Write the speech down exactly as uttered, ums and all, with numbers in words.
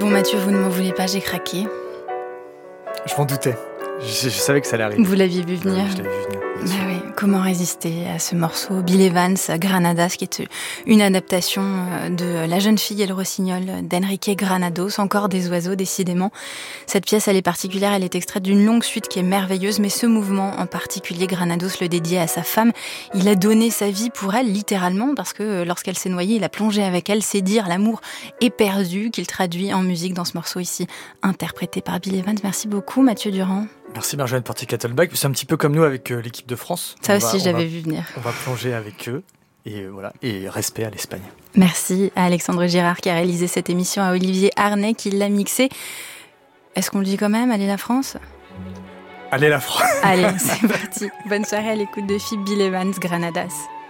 Bon Mathieu, vous ne m'en voulez pas, j'ai craqué. Je m'en doutais. Je, je savais que ça allait arriver. Vous l'aviez vu venir. Ouais, je l'avais vu venir. Bah oui. Comment résister à ce morceau Bill Evans, Granadas, qui est une adaptation de La jeune fille et le rossignol d'Enrique Granados, encore des oiseaux décidément. Cette pièce, elle est particulière, elle est extraite d'une longue suite qui est merveilleuse, mais ce mouvement en particulier, Granados le dédiait à sa femme. Il a donné sa vie pour elle, littéralement, parce que lorsqu'elle s'est noyée, il a plongé avec elle, c'est dire l'amour éperdu qu'il traduit en musique dans ce morceau ici, interprété par Bill Evans. Merci beaucoup Mathieu Durand. Merci Marjolaine Porty-Kettelbach. C'est un petit peu comme nous avec euh, l'équipe de France. Ça on aussi, va, je l'avais va, vu venir. On va plonger avec eux et euh, voilà, et respect à l'Espagne. Merci à Alexandre Girard qui a réalisé cette émission, à Olivier Arnay qui l'a mixée. Est-ce qu'on le dit quand même, allez la France ? Allez la France. Allez, c'est parti. Bonne soirée à l'écoute de Phoebe Bill Evans, Granadas.